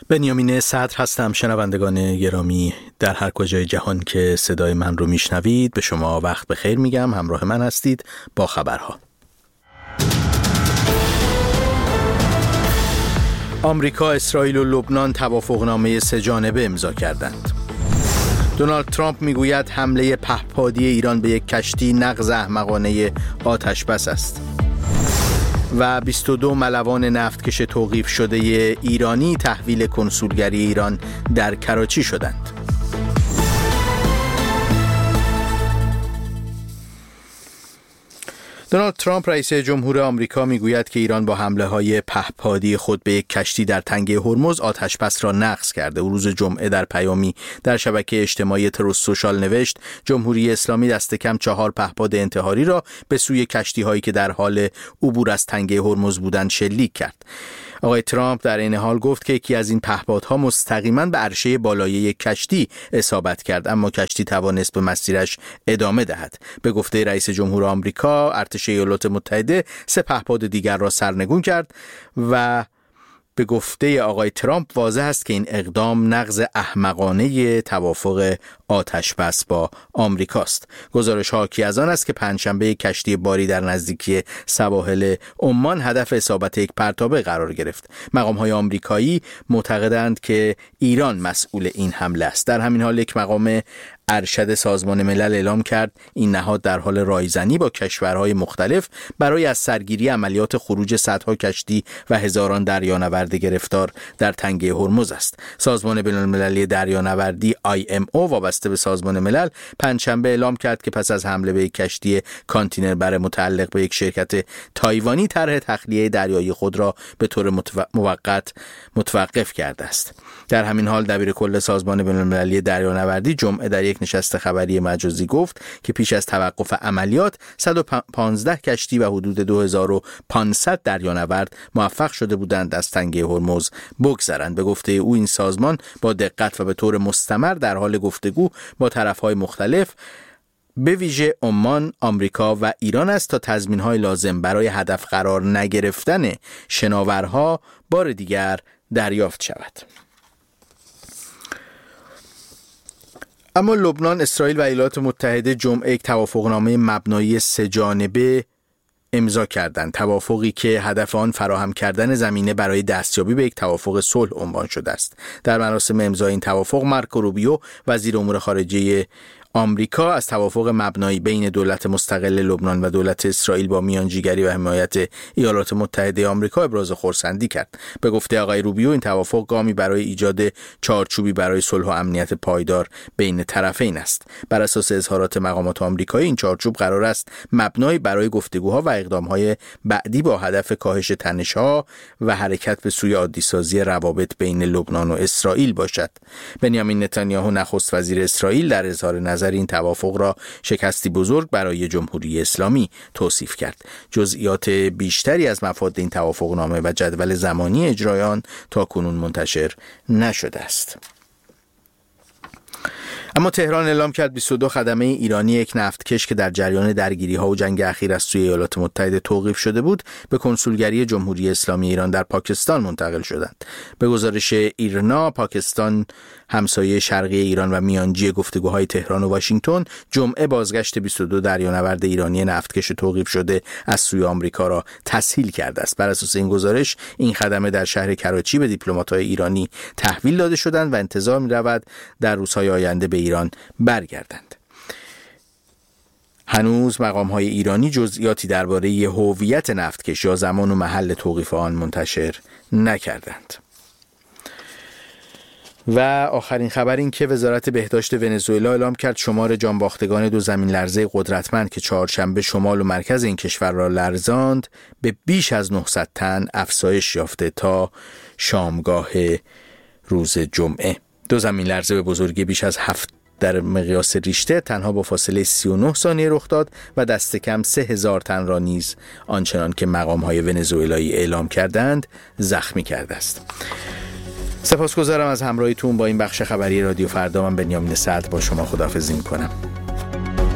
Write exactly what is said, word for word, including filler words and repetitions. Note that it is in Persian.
بنیامین صدر هستم. شنوندگان گرامی در هر کجای جهان که صدای من رو میشنوید، به شما وقت بخیر میگم. همراه من هستید با خبرها. آمریکا، اسرائیل و لبنان توافقنامه سه جانبه امضا کردند. دونالد ترامپ میگوید حمله پهپادی ایران به یک کشتی نقض احمقانه آتشبس است. و بیست و دو ملوان نفتکش توقیف شده ایرانی تحویل کنسولگری ایران در کراچی شدند. دونالد ترامپ رئیس جمهور آمریکا میگوید که ایران با حمله‌های پهپادی خود به یک کشتی در تنگه هرمز آتشبس را نقض کرده. او روز جمعه در پیامی در شبکه اجتماعی تروس سوشال نوشت جمهوری اسلامی دست کم چهار پهپاد انتحاری را به سوی کشتی‌هایی که در حال عبور از تنگه هرمز بودند شلیک کرد. آقای ترامپ در این حال گفت که یکی از این پهپادها مستقیما به عرشه بالای یک کشتی اصابت کرد، اما کشتی توانست به مسیرش ادامه دهد. به گفته رئیس جمهور آمریکا، ارتش ایالات متحده سه پهپاد دیگر را سرنگون کرد و به گفته آقای ترامپ واضح است که این اقدام نقض احمقانه توافق آتشبس با آمریکاست. گزارش حاکی از آن است که پنجشنبه کشتی باری در نزدیکی سواحل عمان هدف اصابت یک پرتابه قرار گرفت. مقام‌های آمریکایی معتقدند که ایران مسئول این حمله است. در همین حال یک مقام ارشد سازمان ملل اعلام کرد این نهاد در حال رایزنی با کشورهای مختلف برای از سرگیری عملیات خروج صدها کشتی و هزاران دریانورد گرفتار در تنگه هرمز است. سازمان بین‌المللی دریانوردی آی ام او وابسته به سازمان ملل پنجشنبه اعلام کرد که پس از حمله به یک کشتی کانتینر بر متعلق به یک شرکت تایوانی طرح تخلیه دریایی خود را به طور متو... موقت متوقف کرده است. در همین حال دبیر کل سازمان بین‌المللی دریانوردی جمعه در یک نشست خبری مجازی گفت که پیش از توقف عملیات صد و پانزده کشتی و حدود دو هزار و پانصد دریانورد موفق شده بودند از تنگه هرمز بگذرند. به گفته او این سازمان با دقت و به طور مستمر در حال گفتگو با طرف‌های مختلف به ویژه عمان، آمریکا و ایران است تا تضمین‌های لازم برای هدف قرار نگرفتن شناورها بار دیگر دریافت شود. اما لبنان، اسرائیل و ایالات متحده جمعه یک توافقنامه مبنایی سه جانبه امضا کردند. توافقی که هدف آن فراهم کردن زمینه برای دستیابی به یک توافق صلح عنوان شده است. در مراسم امضای این توافق مارکو روبیو وزیر امور خارجه آمریکا از توافق مبنایی بین دولت مستقل لبنان و دولت اسرائیل با میانجیگری و حمایت ایالات متحده آمریکا ابراز خرسندی کرد. به گفته آقای روبیو این توافق گامی برای ایجاد چارچوبی برای صلح و امنیت پایدار بین طرفین است. بر اساس اظهارات مقامات آمریکایی این چارچوب قرار است مبنایی برای گفتگوها و اقدامهای بعدی با هدف کاهش تنش‌ها و حرکت به سوی عادی‌سازی روابط بین لبنان و اسرائیل باشد. بنیامین نتانیاهو نخست وزیر اسرائیل در اظهار نظر این توافق را شکستی بزرگ برای جمهوری اسلامی توصیف کرد. جزئیات بیشتری از مفاد این توافقنامه و جدول زمانی اجرای آن تا کنون منتشر نشده است. اما تهران اعلام کرد بیست و دو خدمه ایرانی یک نفتکش که در جریان درگیری‌ها و جنگ اخیر از سوی ایالات متحده توقیف شده بود به کنسولگری جمهوری اسلامی ایران در پاکستان منتقل شدند. به گزارش ایرنا، پاکستان همسایه شرقی ایران و میانجی گفتگوهای تهران و واشنگتن جمعه بازگشت بیست و دو دریانورد ایرانی نفتکش توقیف شده از سوی آمریکا را تسهیل کرده است. بر اساس این گزارش این خدمه در شهر کراچی به دیپلمات‌های ایرانی تحویل داده شدند و انتظار می‌رود در روزهای آینده به ایران برگردند. هنوز مقام‌های ایرانی جزئیاتی درباره هویت نفتکش یا زمان و محل توقیف آن منتشر نکردند. و آخرین خبر این که وزارت بهداشت ونزوئلا اعلام کرد شمار جانباختگان دو زمین لرزه قدرتمند که چهارشنبه شمال و مرکز این کشور را لرزاند به بیش از نهصد تن افزایش یافته تا شامگاه روز جمعه. دو زمین لرزه به بزرگی بیش از هفت در مقیاس ریشتر تنها با فاصله سی و نه ثانیه رخ داد و دست کم سه هزار تن را نیز آنچنان که مقام‌های ونزوئلایی اعلام کردند زخمی کرده است. سپاسگزارم از همراهیتون با این بخش خبری رادیو فردا. من بنیامین صدر با شما خداحافظی می‌کنم.